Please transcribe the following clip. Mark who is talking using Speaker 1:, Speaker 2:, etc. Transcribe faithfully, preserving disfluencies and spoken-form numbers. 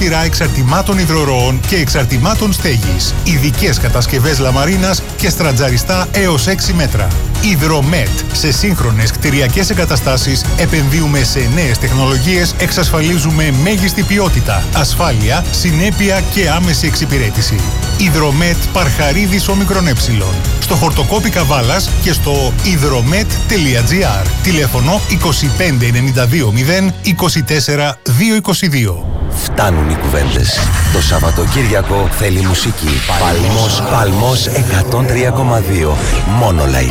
Speaker 1: σειρά εξαρτημάτων υδροροών και εξαρτημάτων στέγης. Ειδικές κατασκευές λαμαρίνας και στρατζαριστά έως έξι μέτρα. Υδρομέτ. Σε σύγχρονες κτηριακές εγκαταστάσεις επενδύουμε σε νέες τεχνολογίες, εξασφαλίζουμε μέγιστη ποιότητα, ασφάλεια, συνέπεια και άμεση εξυπηρέτηση. Υδρομέτ Παρχαρίδης Όμικρον Ε. Στο χορτοκόπη Καβάλας και στο υδρομέτ τελεία τζι άρ. Τηλέφωνο είκοσι πέντε ενενήντα δύο μηδέν είκοσι τέσσερα διακόσια είκοσι δύο.
Speaker 2: Φτάνουν οι κουβέντες. Το Σαββατοκύριακο θέλει μουσική. Παλμός, Παλμός εκατόν τρία κόμμα δύο. Μόνο λαϊκή.